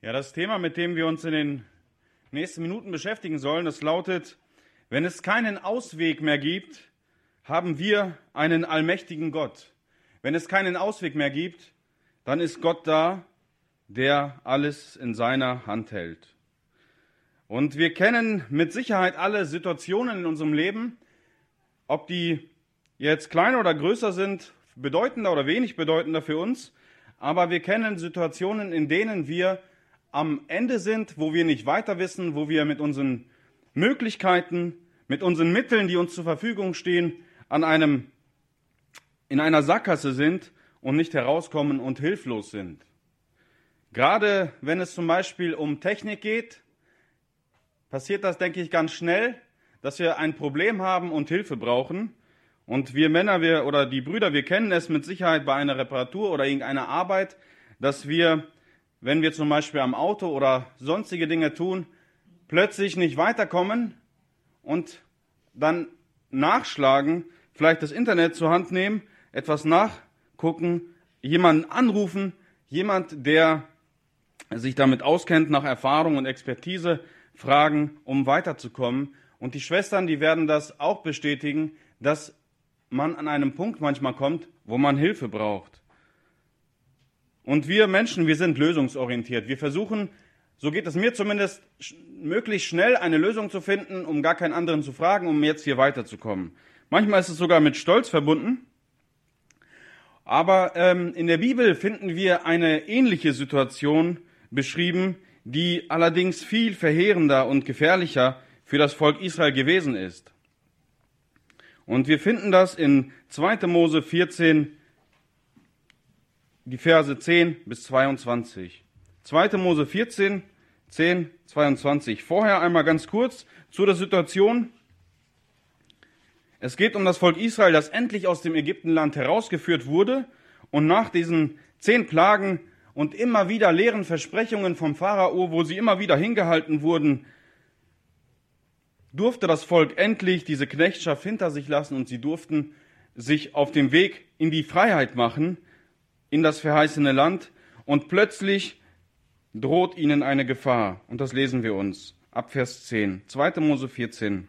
Ja, das Thema, mit dem wir uns in den nächsten Minuten beschäftigen sollen, das lautet: Wenn es keinen Ausweg mehr gibt, haben wir einen allmächtigen Gott. Wenn es keinen Ausweg mehr gibt, dann ist Gott da, der alles in seiner Hand hält. Und wir kennen mit Sicherheit alle Situationen in unserem Leben, ob die jetzt kleiner oder größer sind, bedeutender oder wenig bedeutender für uns, aber wir kennen Situationen, in denen wir am Ende sind, wo wir nicht weiter wissen, wo wir mit unseren Möglichkeiten, mit unseren Mitteln, die uns zur Verfügung stehen, in einer Sackgasse sind und nicht herauskommen und hilflos sind. Gerade wenn es zum Beispiel um Technik geht, passiert das, denke ich, ganz schnell, dass wir ein Problem haben und Hilfe brauchen. Und wir Männer, oder die Brüder, wir kennen es mit Sicherheit bei einer Reparatur oder irgendeiner Arbeit, dass wir, wenn wir zum Beispiel am Auto oder sonstige Dinge tun, plötzlich nicht weiterkommen und dann nachschlagen, vielleicht das Internet zur Hand nehmen, etwas nachgucken, jemanden anrufen, jemand, der sich damit auskennt, nach Erfahrung und Expertise fragen, um weiterzukommen. Und die Schwestern, die werden das auch bestätigen, dass man an einem Punkt manchmal kommt, wo man Hilfe braucht. Und wir Menschen, wir sind lösungsorientiert. Wir versuchen, so geht es mir zumindest, möglichst schnell eine Lösung zu finden, um gar keinen anderen zu fragen, um jetzt hier weiterzukommen. Manchmal ist es sogar mit Stolz verbunden. Aber in der Bibel finden wir eine ähnliche Situation beschrieben, die allerdings viel verheerender und gefährlicher für das Volk Israel gewesen ist. Und wir finden das in 2. Mose 14, die Verse 10 bis 22. 2. Mose 14, 10, 22. Vorher einmal ganz kurz zu der Situation. Es geht um das Volk Israel, das endlich aus dem Ägyptenland herausgeführt wurde und nach diesen 10 Plagen und immer wieder leeren Versprechungen vom Pharao, wo sie immer wieder hingehalten wurden, durfte das Volk endlich diese Knechtschaft hinter sich lassen und sie durften sich auf dem Weg in die Freiheit machen, in das verheißene Land, und plötzlich droht ihnen eine Gefahr. Und das lesen wir uns ab Vers 10, 2. Mose 14.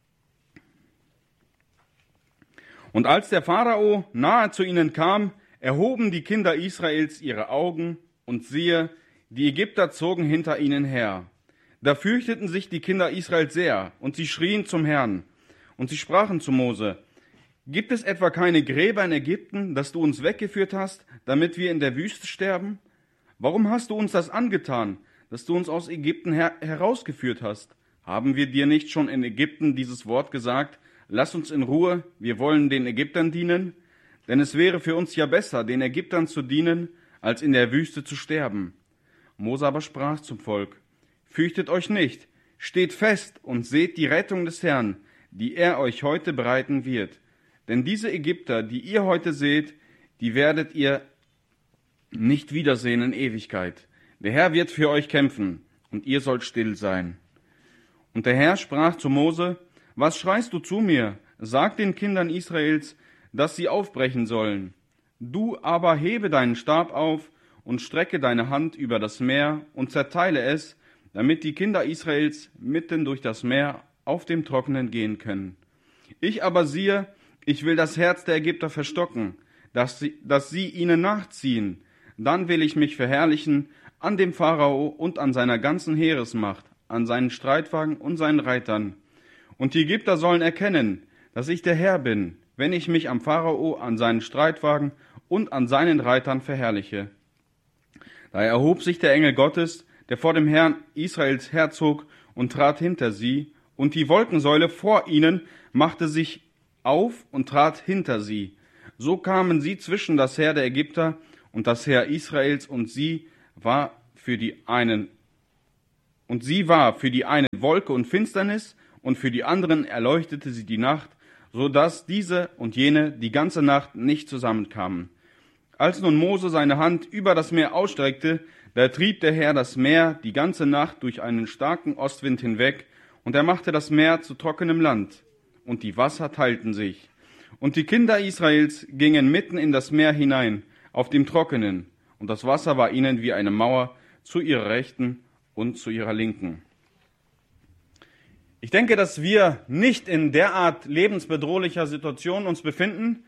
Und als der Pharao nahe zu ihnen kam, erhoben die Kinder Israels ihre Augen, und siehe, die Ägypter zogen hinter ihnen her. Da fürchteten sich die Kinder Israels sehr, und sie schrien zum Herrn. Und sie sprachen zu Mose: Gibt es etwa keine Gräber in Ägypten, dass du uns weggeführt hast, damit wir in der Wüste sterben? Warum hast du uns das angetan, dass du uns aus Ägypten herausgeführt hast? Haben wir dir nicht schon in Ägypten dieses Wort gesagt: Lass uns in Ruhe, wir wollen den Ägyptern dienen? Denn es wäre für uns ja besser, den Ägyptern zu dienen, als in der Wüste zu sterben. Mose aber sprach zum Volk: Fürchtet euch nicht, steht fest und seht die Rettung des Herrn, die er euch heute bereiten wird. Denn diese Ägypter, die ihr heute seht, die werdet ihr nicht wiedersehen in Ewigkeit. Der Herr wird für euch kämpfen, und ihr sollt still sein. Und der Herr sprach zu Mose: Was schreist du zu mir? Sag den Kindern Israels, dass sie aufbrechen sollen. Du aber hebe deinen Stab auf und strecke deine Hand über das Meer und zerteile es, damit die Kinder Israels mitten durch das Meer auf dem Trockenen gehen können. Ich aber siehe, ich will das Herz der Ägypter verstocken, dass sie ihnen nachziehen. Dann will ich mich verherrlichen an dem Pharao und an seiner ganzen Heeresmacht, an seinen Streitwagen und seinen Reitern. Und die Ägypter sollen erkennen, dass ich der Herr bin, wenn ich mich am Pharao, an seinen Streitwagen und an seinen Reitern verherrliche. Da erhob sich der Engel Gottes, der vor dem Herrn Israels herzog, und trat hinter sie, und die Wolkensäule vor ihnen machte sich auf und trat hinter sie. So kamen sie zwischen das Heer der Ägypter und das Heer Israels, und sie war für die einen Wolke und Finsternis, und für die anderen erleuchtete sie die Nacht, so dass diese und jene die ganze Nacht nicht zusammenkamen. Als nun Mose seine Hand über das Meer ausstreckte, da trieb der Herr das Meer die ganze Nacht durch einen starken Ostwind hinweg, und er machte das Meer zu trockenem Land, und die Wasser teilten sich. Und die Kinder Israels gingen mitten in das Meer hinein, auf dem Trockenen, und das Wasser war ihnen wie eine Mauer zu ihrer Rechten und zu ihrer Linken. Ich denke, dass wir nicht in derart lebensbedrohlicher Situation uns befinden.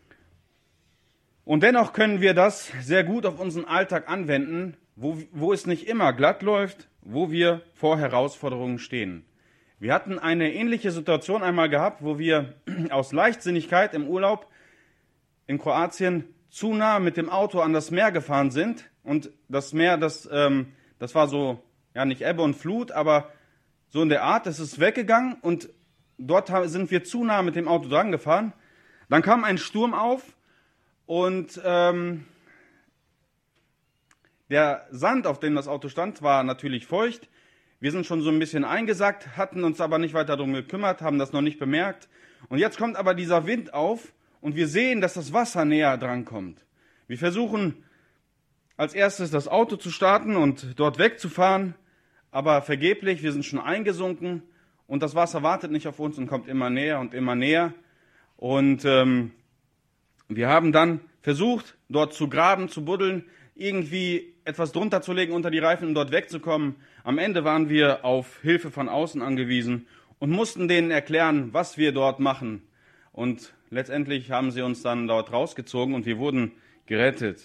Und dennoch können wir das sehr gut auf unseren Alltag anwenden, wo es nicht immer glatt läuft, wo wir vor Herausforderungen stehen. Wir hatten eine ähnliche Situation einmal gehabt, wo wir aus Leichtsinnigkeit im Urlaub in Kroatien zu nah mit dem Auto an das Meer gefahren sind. Und das Meer, das war so, ja nicht Ebbe und Flut, aber so in der Art, es ist weggegangen und dort sind wir zu nah mit dem Auto dran gefahren. Dann kam ein Sturm auf und der Sand, auf dem das Auto stand, war natürlich feucht. Wir sind schon so ein bisschen eingesackt, hatten uns aber nicht weiter darum gekümmert, haben das noch nicht bemerkt. Und jetzt kommt aber dieser Wind auf und wir sehen, dass das Wasser näher dran kommt. Wir versuchen als erstes das Auto zu starten und dort wegzufahren, aber vergeblich, wir sind schon eingesunken und das Wasser wartet nicht auf uns und kommt immer näher und immer näher. Und wir haben dann versucht, dort zu graben, zu buddeln, irgendwie etwas drunter zu legen unter die Reifen, um dort wegzukommen. Am Ende waren wir auf Hilfe von außen angewiesen und mussten denen erklären, was wir dort machen. Und letztendlich haben sie uns dann dort rausgezogen und wir wurden gerettet.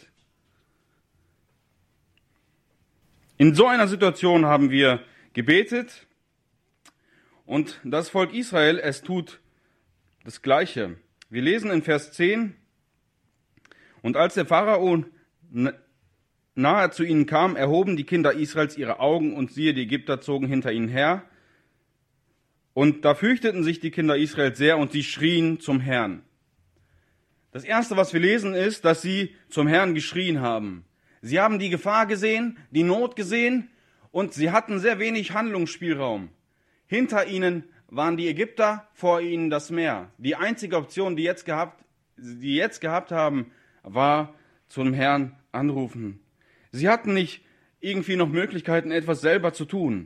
In so einer Situation haben wir gebetet und das Volk Israel, es tut das Gleiche. Wir lesen in Vers 10, und als der Pharao nahe zu ihnen kam, erhoben die Kinder Israels ihre Augen und siehe, die Ägypter zogen hinter ihnen her. Und da fürchteten sich die Kinder Israels sehr und sie schrien zum Herrn. Das Erste, was wir lesen, ist, dass sie zum Herrn geschrien haben. Sie haben die Gefahr gesehen, die Not gesehen und sie hatten sehr wenig Handlungsspielraum. Hinter ihnen waren die Ägypter, vor ihnen das Meer. Die einzige Option, die jetzt gehabt haben, war zum Herrn anrufen. Sie hatten nicht irgendwie noch Möglichkeiten, etwas selber zu tun.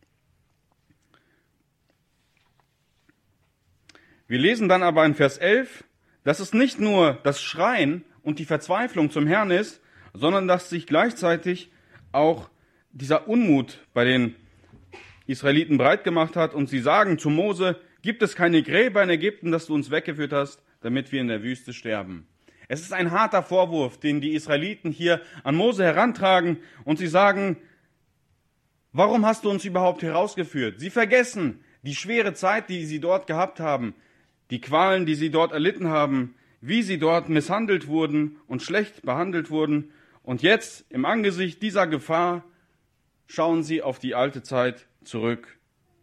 Wir lesen dann aber in Vers 11, dass es nicht nur das Schreien und die Verzweiflung zum Herrn ist, sondern dass sich gleichzeitig auch dieser Unmut bei den Israeliten breit gemacht hat und sie sagen zu Mose, gibt es keine Gräber in Ägypten, dass du uns weggeführt hast, damit wir in der Wüste sterben. Es ist ein harter Vorwurf, den die Israeliten hier an Mose herantragen und sie sagen, warum hast du uns überhaupt herausgeführt? Sie vergessen die schwere Zeit, die sie dort gehabt haben, die Qualen, die sie dort erlitten haben, wie sie dort misshandelt wurden und schlecht behandelt wurden. Und jetzt, im Angesicht dieser Gefahr, schauen sie auf die alte Zeit zurück.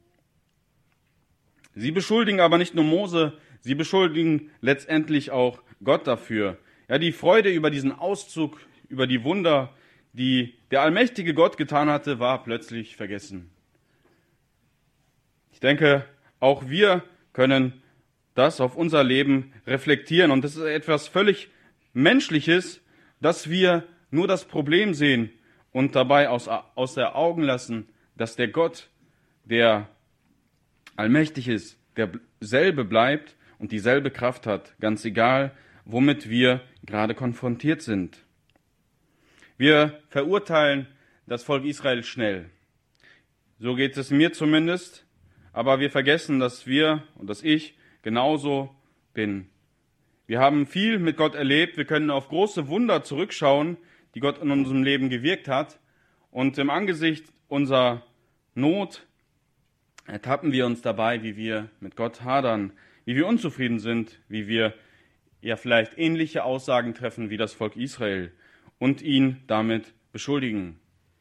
Sie beschuldigen aber nicht nur Mose, sie beschuldigen letztendlich auch Gott dafür. Ja, die Freude über diesen Auszug, über die Wunder, die der allmächtige Gott getan hatte, war plötzlich vergessen. Ich denke, auch wir können das auf unser Leben reflektieren. Und das ist etwas völlig Menschliches, dass wir nur das Problem sehen und dabei aus der Augen lassen, dass der Gott, der allmächtig ist, derselbe bleibt und dieselbe Kraft hat, ganz egal, womit wir gerade konfrontiert sind. Wir verurteilen das Volk Israel schnell. So geht es mir zumindest, aber wir vergessen, dass wir und dass ich genauso bin. Wir haben viel mit Gott erlebt, wir können auf große Wunder zurückschauen, die Gott in unserem Leben gewirkt hat. Und im Angesicht unserer Not ertappen wir uns dabei, wie wir mit Gott hadern, wie wir unzufrieden sind, wie wir ja vielleicht ähnliche Aussagen treffen wie das Volk Israel und ihn damit beschuldigen.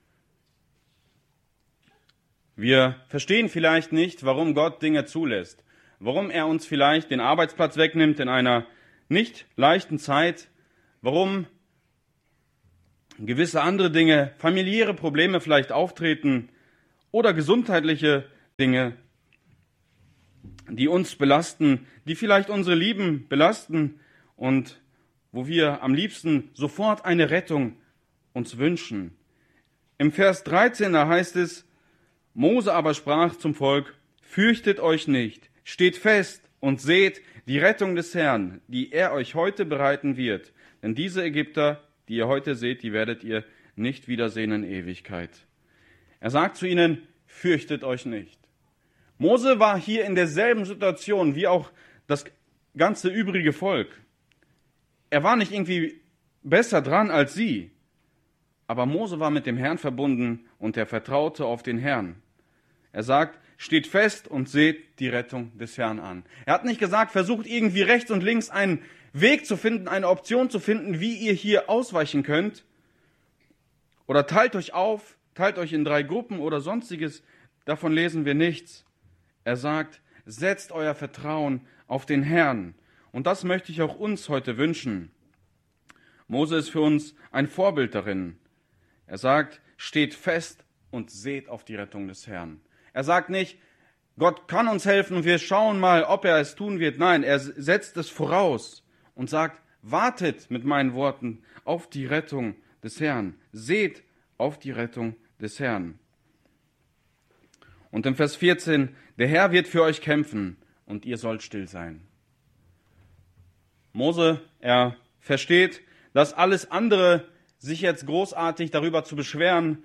Wir verstehen vielleicht nicht, warum Gott Dinge zulässt, warum er uns vielleicht den Arbeitsplatz wegnimmt in einer nicht leichten Zeit, warum gewisse andere Dinge, familiäre Probleme vielleicht auftreten oder gesundheitliche Dinge, die uns belasten, die vielleicht unsere Lieben belasten und wo wir am liebsten sofort eine Rettung uns wünschen. Im Vers 13, da heißt es, Mose aber sprach zum Volk, fürchtet euch nicht, steht fest und seht die Rettung des Herrn, die er euch heute bereiten wird. Denn diese Ägypter, die ihr heute seht, die werdet ihr nicht wiedersehen in Ewigkeit. Er sagt zu ihnen, fürchtet euch nicht. Mose war hier in derselben Situation wie auch das ganze übrige Volk. Er war nicht irgendwie besser dran als sie. Aber Mose war mit dem Herrn verbunden und er vertraute auf den Herrn. Er sagt, steht fest und seht die Rettung des Herrn an. Er hat nicht gesagt, versucht irgendwie rechts und links einen Weg zu finden, eine Option zu finden, wie ihr hier ausweichen könnt. Oder teilt euch auf, teilt euch in 3 Gruppen oder sonstiges. Davon lesen wir nichts. Er sagt, setzt euer Vertrauen auf den Herrn. Und das möchte ich auch uns heute wünschen. Mose ist für uns ein Vorbild darin. Er sagt, steht fest und seht auf die Rettung des Herrn. Er sagt nicht, Gott kann uns helfen und wir schauen mal, ob er es tun wird. Nein, er setzt es voraus und sagt, wartet mit meinen Worten auf die Rettung des Herrn. Seht auf die Rettung des Herrn. Und im Vers 14, der Herr wird für euch kämpfen und ihr sollt still sein. Mose, er versteht, dass alles andere, sich jetzt großartig darüber zu beschweren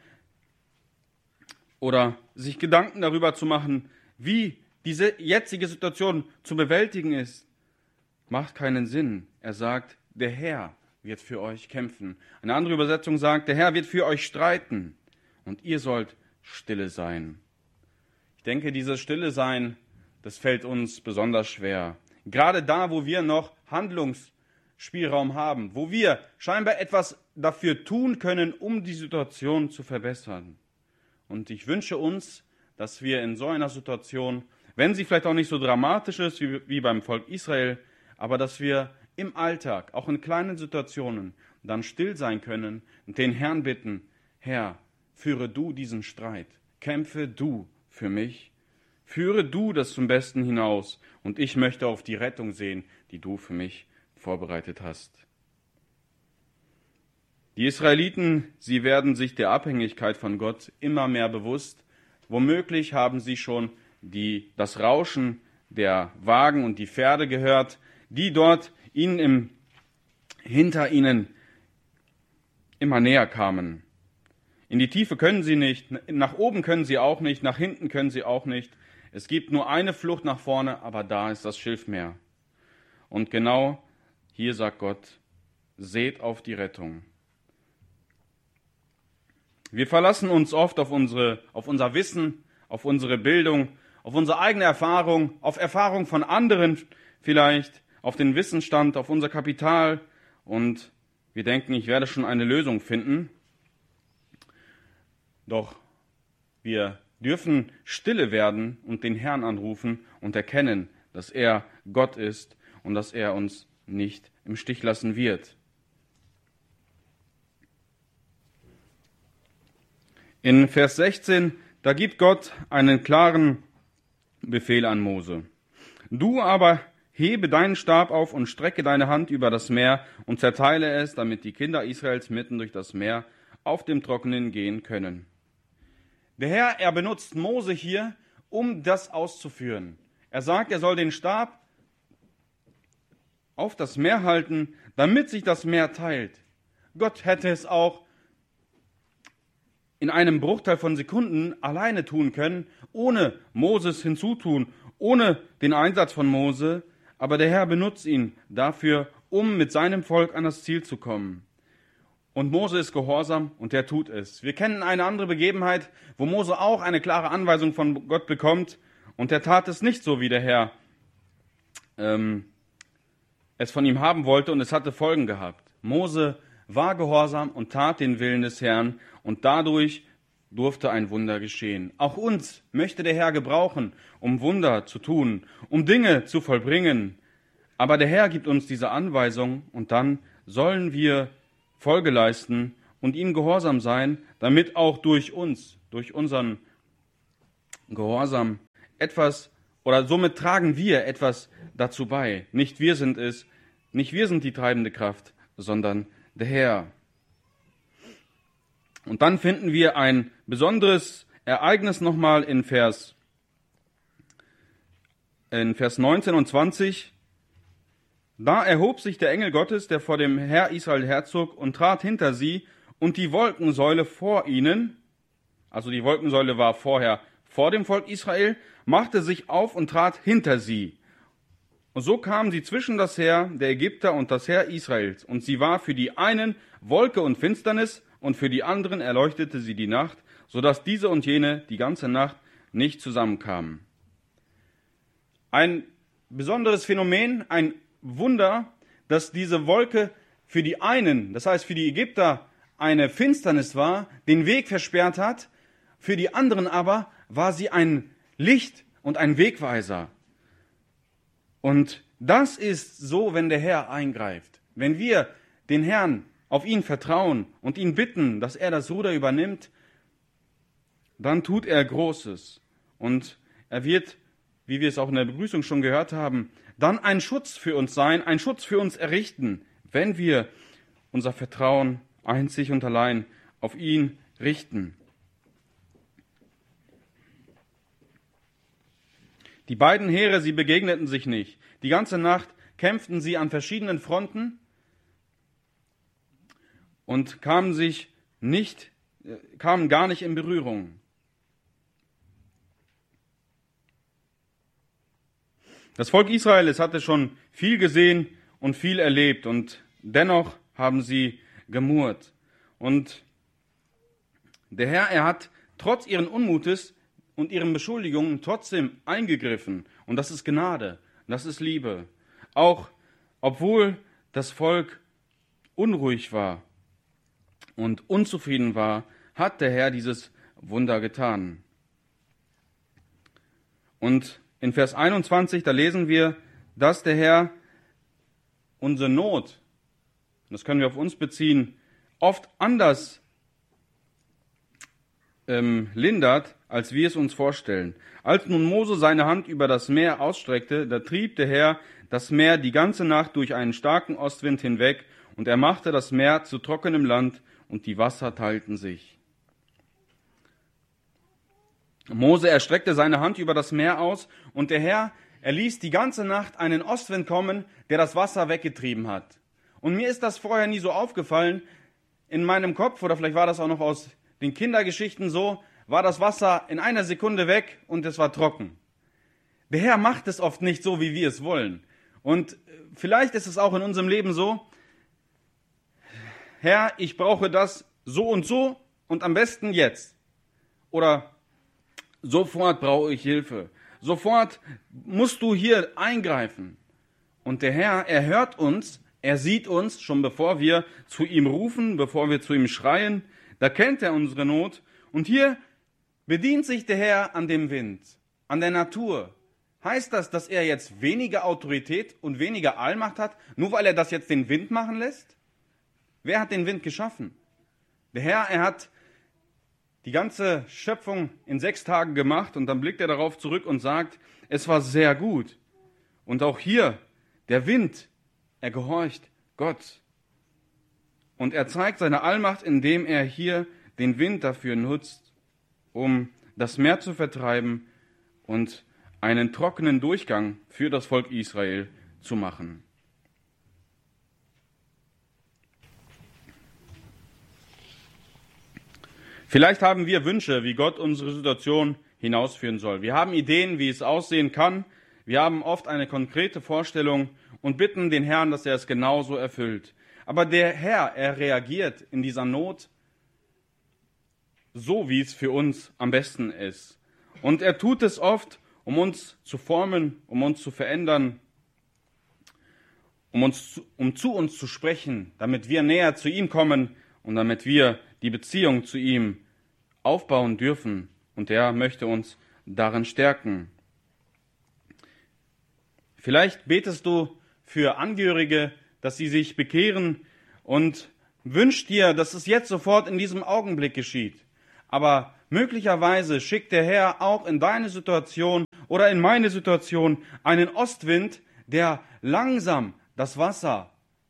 oder sich Gedanken darüber zu machen, wie diese jetzige Situation zu bewältigen ist, macht keinen Sinn. Er sagt, der Herr wird für euch kämpfen. Eine andere Übersetzung sagt, der Herr wird für euch streiten und ihr sollt stille sein. Ich denke, dieses Stille sein, das fällt uns besonders schwer. Gerade da, wo wir noch Handlungsspielraum haben, wo wir scheinbar etwas dafür tun können, um die Situation zu verbessern. Und ich wünsche uns, dass wir in so einer Situation, wenn sie vielleicht auch nicht so dramatisch ist wie beim Volk Israel, aber dass wir im Alltag, auch in kleinen Situationen, dann still sein können und den Herrn bitten, Herr, führe du diesen Streit, kämpfe du für mich, führe du das zum Besten hinaus und ich möchte auf die Rettung sehen, die du für mich vorbereitet hast. Die Israeliten, sie werden sich der Abhängigkeit von Gott immer mehr bewusst. Womöglich haben sie schon das Rauschen der Wagen und die Pferde gehört, die dort hinter ihnen immer näher kamen. In die Tiefe können sie nicht, nach oben können sie auch nicht, nach hinten können sie auch nicht. Es gibt nur eine Flucht nach vorne, aber da ist das Schilfmeer. Und genau hier sagt Gott, seht auf die Rettung. Wir verlassen uns oft auf unser Wissen, auf unsere Bildung, auf unsere eigene Erfahrung, auf Erfahrung von anderen vielleicht, auf den Wissensstand, auf unser Kapital und wir denken, ich werde schon eine Lösung finden. Doch wir dürfen stille werden und den Herrn anrufen und erkennen, dass er Gott ist und dass er uns nicht im Stich lassen wird. In Vers 16, da gibt Gott einen klaren Befehl an Mose. Du aber hebe deinen Stab auf und strecke deine Hand über das Meer und zerteile es, damit die Kinder Israels mitten durch das Meer auf dem Trockenen gehen können. Der Herr, er benutzt Mose hier, um das auszuführen. Er sagt, er soll den Stab auf das Meer halten, damit sich das Meer teilt. Gott hätte es auch in einem Bruchteil von Sekunden alleine tun können, ohne Moses hinzutun, ohne den Einsatz von Mose, aber der Herr benutzt ihn dafür, um mit seinem Volk an das Ziel zu kommen. Und Mose ist gehorsam und er tut es. Wir kennen eine andere Begebenheit, wo Mose auch eine klare Anweisung von Gott bekommt und er tat es nicht so, wie der Herr es von ihm haben wollte und es hatte Folgen gehabt. Mose war gehorsam und tat den Willen des Herrn und dadurch durfte ein Wunder geschehen. Auch uns möchte der Herr gebrauchen, um Wunder zu tun, um Dinge zu vollbringen. Aber der Herr gibt uns diese Anweisung und dann sollen wir Folge leisten und ihm gehorsam sein, damit auch durch uns, durch unseren Gehorsam etwas, oder somit tragen wir etwas dazu bei. Nicht wir sind die treibende Kraft, sondern der Herr. Und dann finden wir ein besonderes Ereignis nochmal in Vers 19 und 20. Da erhob sich der Engel Gottes, der vor dem Herr Israel herzog, und trat hinter sie und die Wolkensäule vor ihnen, also die Wolkensäule war vorher vor dem Volk Israel, machte sich auf und trat hinter sie. Und so kamen sie zwischen das Heer der Ägypter und das Heer Israels. Und sie war für die einen Wolke und Finsternis, und für die anderen erleuchtete sie die Nacht, so dass diese und jene die ganze Nacht nicht zusammenkamen. Ein besonderes Phänomen, ein Wunder, dass diese Wolke für die einen, das heißt für die Ägypter, eine Finsternis war, den Weg versperrt hat, für die anderen aber war sie ein Licht und ein Wegweiser. Und das ist so, wenn der Herr eingreift. Wenn wir den Herrn auf ihn vertrauen und ihn bitten, dass er das Ruder übernimmt, dann tut er Großes. Und er wird, wie wir es auch in der Begrüßung schon gehört haben, dann ein Schutz für uns sein, ein Schutz für uns errichten, wenn wir unser Vertrauen einzig und allein auf ihn richten. Die beiden Heere, sie begegneten sich nicht. Die ganze Nacht kämpften sie an verschiedenen Fronten und kamen gar nicht in Berührung. Das Volk Israel, es hatte schon viel gesehen und viel erlebt und dennoch haben sie gemurrt. Und der Herr, er hat trotz ihren Unmutes und ihren Beschuldigungen trotzdem eingegriffen. Und das ist Gnade, das ist Liebe. Auch obwohl das Volk unruhig war und unzufrieden war, hat der Herr dieses Wunder getan. Und in Vers 21, da lesen wir, dass der Herr unsere Not, das können wir auf uns beziehen, oft anders lindert, als wir es uns vorstellen. Als nun Mose seine Hand über das Meer ausstreckte, da trieb der Herr das Meer die ganze Nacht durch einen starken Ostwind hinweg, und er machte das Meer zu trockenem Land, und die Wasser teilten sich. Mose erstreckte seine Hand über das Meer aus, und der Herr, er ließ die ganze Nacht einen Ostwind kommen, der das Wasser weggetrieben hat. Und mir ist das vorher nie so aufgefallen. In meinem Kopf, oder vielleicht war das auch noch aus den Kindergeschichten so, war das Wasser in einer Sekunde weg und es war trocken. Der Herr macht es oft nicht so, wie wir es wollen. Und vielleicht ist es auch in unserem Leben so, Herr, ich brauche das so und am besten jetzt. Oder sofort brauche ich Hilfe. Sofort musst du hier eingreifen. Und der Herr, er hört uns, er sieht uns, schon bevor wir zu ihm rufen, bevor wir zu ihm schreien. Da kennt er unsere Not. Und hier bedient sich der Herr an dem Wind, an der Natur. Heißt das, dass er jetzt weniger Autorität und weniger Allmacht hat, nur weil er das jetzt den Wind machen lässt? Wer hat den Wind geschaffen? Der Herr, er hat die ganze Schöpfung in 6 Tagen gemacht und dann blickt er darauf zurück und sagt, es war sehr gut. Und auch hier, der Wind, er gehorcht Gott. Und er zeigt seine Allmacht, indem er hier den Wind dafür nutzt, um das Meer zu vertreiben und einen trockenen Durchgang für das Volk Israel zu machen. Vielleicht haben wir Wünsche, wie Gott unsere Situation hinausführen soll. Wir haben Ideen, wie es aussehen kann. Wir haben oft eine konkrete Vorstellung und bitten den Herrn, dass er es genauso erfüllt. Aber der Herr, er reagiert in dieser Not so, wie es für uns am besten ist. Und er tut es oft, um uns zu formen, um uns zu verändern, um zu uns zu sprechen, damit wir näher zu ihm kommen und damit wir die Beziehung zu ihm aufbauen dürfen. Und er möchte uns darin stärken. Vielleicht betest du für Angehörige, dass sie sich bekehren und wünschst dir, dass es jetzt sofort in diesem Augenblick geschieht. Aber möglicherweise schickt der Herr auch in deine Situation oder in meine Situation einen Ostwind, der langsam das Wasser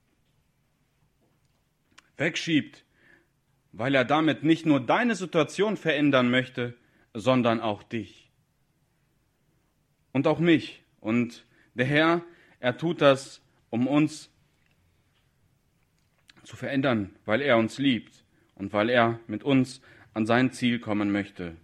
wegschiebt, weil er damit nicht nur deine Situation verändern möchte, sondern auch dich und auch mich. Und der Herr, er tut das, um uns zu verändern, weil er uns liebt. und weil er mit uns an sein Ziel kommen möchte.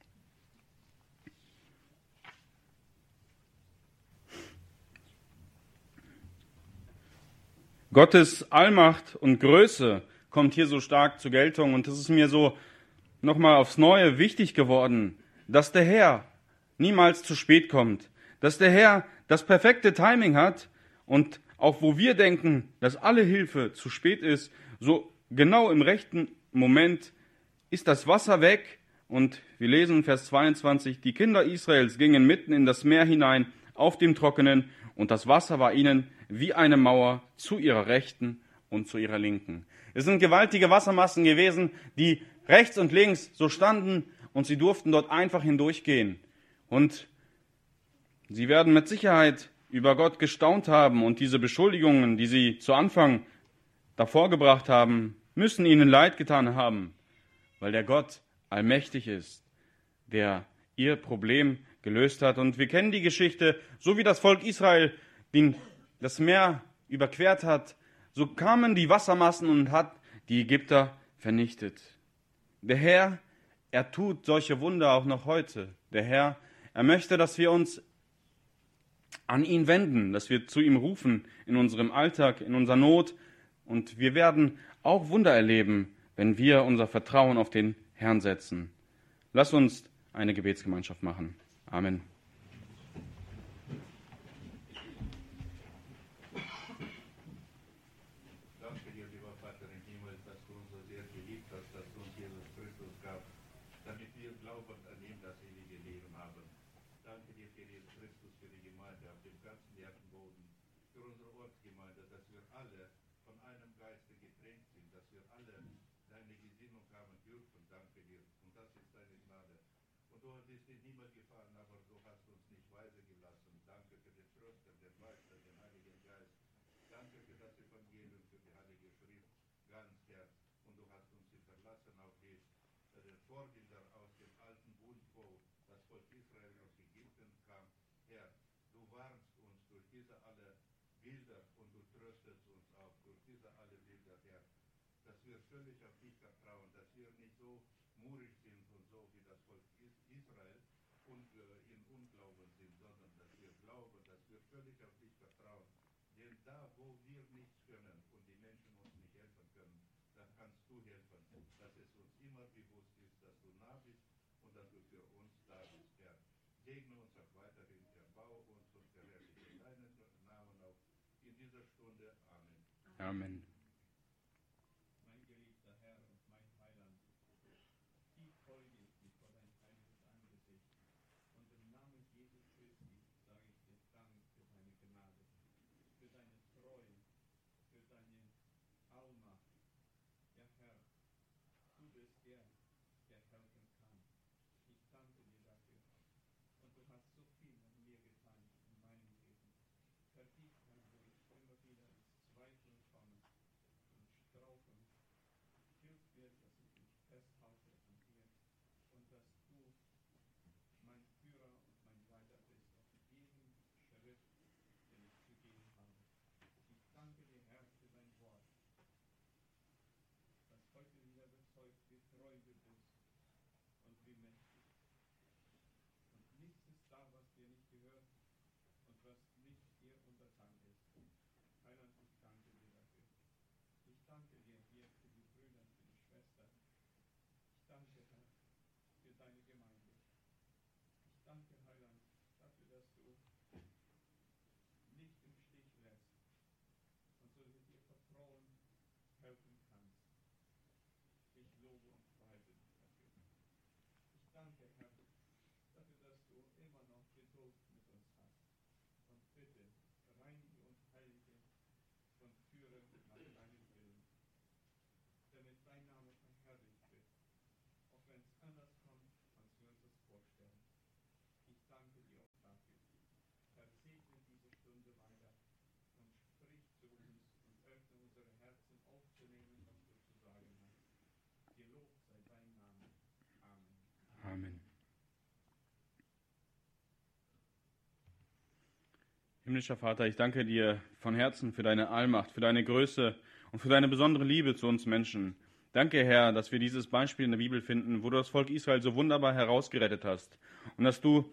Gottes Allmacht und Größe kommt hier so stark zur Geltung und es ist mir so nochmal aufs Neue wichtig geworden, dass der Herr niemals zu spät kommt, dass der Herr das perfekte Timing hat und auch wo wir denken, dass alle Hilfe zu spät ist, so genau im rechten Moment ist das Wasser weg und wir lesen in Vers 22, die Kinder Israels gingen mitten in das Meer hinein auf dem Trockenen und das Wasser war ihnen wie eine Mauer zu ihrer Rechten und zu ihrer Linken. Es sind gewaltige Wassermassen gewesen, die rechts und links so standen und sie durften dort einfach hindurchgehen. Und sie werden mit Sicherheit über Gott gestaunt haben und diese Beschuldigungen, die sie zu Anfang davor gebracht haben, müssen ihnen leid getan haben, weil der Gott allmächtig ist, der ihr Problem gelöst hat. Und wir kennen die Geschichte, so wie das Volk Israel das Meer überquert hat, so kamen die Wassermassen und hat die Ägypter vernichtet. Der Herr, er tut solche Wunder auch noch heute. Der Herr, er möchte, dass wir uns an ihn wenden, dass wir zu ihm rufen in unserem Alltag, in unserer Not. Und wir werden auch Wunder erleben, wenn wir unser Vertrauen auf den Herrn setzen. Lass uns eine Gebetsgemeinschaft machen. Amen. Danke dir, lieber Vater im Himmel, dass du uns so sehr geliebt hast, dass du uns Jesus Christus gab, damit wir glaubend an ihm das ewige Leben haben. Danke dir für Jesus Christus, für die Gemeinde auf dem ganzen Erdenboden, für unsere Ortsgemeinde, dass wir alle von einem Geiste getränkt sind, dass wir alle deine Gesinnung haben dürfen. Danke dir. Und das ist deine Gnade. Und du bist in den Himmel gefahren, aber du hast uns nicht weise gelassen. Danke für den Tröster, den Beistand, den Heiligen Geist. Danke für das Evangelium, für die Heilige Schrift, ganz Herr. Und du hast uns hinterlassen auch den Vorbilder aus dem alten Bund, wo das Volk Israel aus Ägypten kam. Herr, du warnst uns durch diese alle Bilder und du tröstest uns auch durch diese alle Bilder, Herr, dass wir völlig auf dich vertrauen, dass wir nicht so murrig sind und so wie das Volk Israel und in Unglauben sind, sondern dass wir glauben, dass wir völlig auf dich vertrauen. Denn da, wo wir nichts können und die Menschen uns nicht helfen können, dann kannst du helfen, dass es uns immer bewusst ist, dass du nah bist und dass du für uns da bist, Herr. Segne uns auch weiterhin, erbau uns und verherrliche deinen Namen auch in dieser Stunde. Amen. Amen. Mein geliebter Herr und mein Heiland, tief beuge ich mich vor dein heiliges Angesicht und im Namen Jesu Christi sage ich dir Dank für deine Gnade, für deine Treue, für deine Allmacht. Ja, Herr, du bist der helfen kann. Ich danke dir dafür. Und du hast so viel an mir getan in meinem Leben. Vergib, Herr, wo ich immer wieder ins Zweifeln komme und straucheln. Hilf mir, dass ich mich festhalte an dir und dass du mein Führer und mein Leiter bist auf jedem Schritt, den ich zu gehen habe. Ich danke dir, Herr, für dein Wort, das heute wieder bezeugt, wie treu du bist und wie mächtig. Und nichts ist da, was dir nicht gehört und was nicht dir untertan ist. Heiland, ich danke dir dafür. Ich danke dir hier für die Brüder, für die Schwestern. Ich danke, Herr, für deine Gemeinde. Ich danke, Heiland, dafür, dass du nicht im Stich lässt und so mit dir Vertrauen helfen kannst. Ich lobe und preise dich dafür. Ich danke, Herr, dafür, dass du immer noch Geduld mit uns hast. Und bitte, reinige und heilige und führe nach deinem Willen, damit dein Name verherrlicht wird, auch wenn es anders kommt, als wir uns das vorstellen. Ich danke dir auch dafür. Versegne diese Stunde weiter und sprich zu uns und öffne unsere Herzen aufzunehmen, was du zu sagen hast. Gelobt sei dein Name. Amen. Amen. Himmlischer Vater, ich danke dir von Herzen für deine Allmacht, für deine Größe und für deine besondere Liebe zu uns Menschen. Danke, Herr, dass wir dieses Beispiel in der Bibel finden, wo du das Volk Israel so wunderbar herausgerettet hast und dass du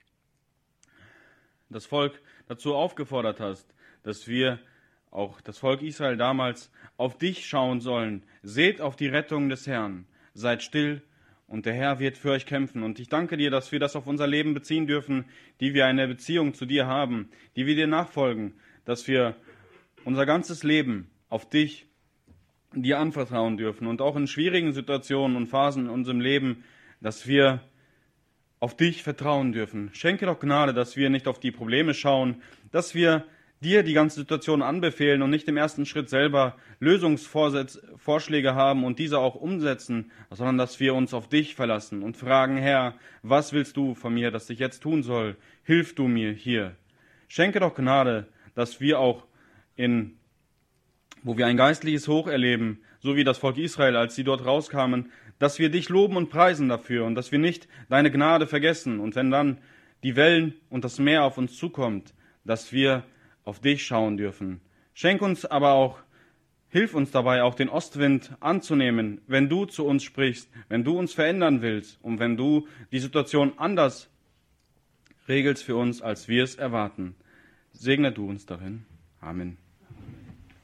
das Volk dazu aufgefordert hast, dass wir, auch das Volk Israel damals, auf dich schauen sollen. Seht auf die Rettung des Herrn, seid still und der Herr wird für euch kämpfen. Und ich danke dir, dass wir das auf unser Leben beziehen dürfen, die wir eine Beziehung zu dir haben, die wir dir nachfolgen, dass wir unser ganzes Leben auf dich, dir anvertrauen dürfen und auch in schwierigen Situationen und Phasen in unserem Leben, dass wir auf dich vertrauen dürfen. Schenke doch Gnade, dass wir nicht auf die Probleme schauen, dass wir dir die ganze Situation anbefehlen und nicht im ersten Schritt selber Lösungsvorschläge haben und diese auch umsetzen, sondern dass wir uns auf dich verlassen und fragen, Herr, was willst du von mir, dass ich jetzt tun soll? Hilf du mir hier. Schenke doch Gnade, dass wir auch wo wir ein geistliches Hoch erleben, so wie das Volk Israel, als sie dort rauskamen, dass wir dich loben und preisen dafür und dass wir nicht deine Gnade vergessen und wenn dann die Wellen und das Meer auf uns zukommt, dass wir auf dich schauen dürfen. Schenk uns aber auch, hilf uns dabei auch den Ostwind anzunehmen, wenn du zu uns sprichst, wenn du uns verändern willst und wenn du die Situation anders regelst für uns, als wir es erwarten. Segne du uns darin. Amen.